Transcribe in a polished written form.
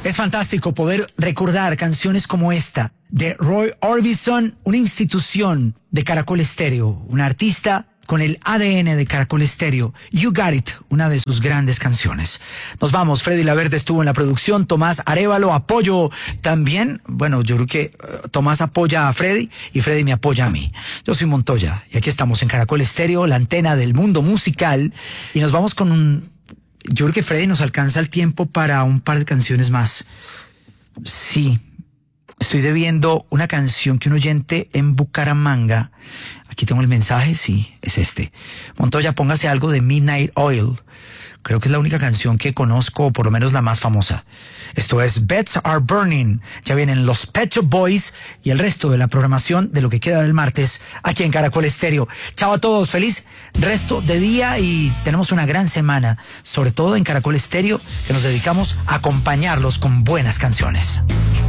Es fantástico poder recordar canciones como esta de Roy Orbison, una institución de Caracol Estéreo, un artista con el ADN de Caracol Estéreo. You Got It, una de sus grandes canciones. Nos vamos. Freddy Laverde estuvo en la producción. Tomás Arévalo, apoyo también. Bueno, yo creo que Tomás apoya a Freddy y Freddy me apoya a mí. Yo soy Montoya y aquí estamos en Caracol Estéreo, la antena del mundo musical. Y nos vamos con un... Yo creo que Freddy nos alcanza el tiempo para un par de canciones más. Sí, estoy debiendo una canción que un oyente en Bucaramanga... Aquí tengo el mensaje, sí, es este. Montoya, póngase algo de Midnight Oil. Creo que es la única canción que conozco, o por lo menos la más famosa. Esto es Beds Are Burning. Ya vienen los Pet Shop Boys y el resto de la programación de lo que queda del martes aquí en Caracol Estéreo. Chao a todos, feliz resto de día y tenemos una gran semana, sobre todo en Caracol Estéreo, que nos dedicamos a acompañarlos con buenas canciones.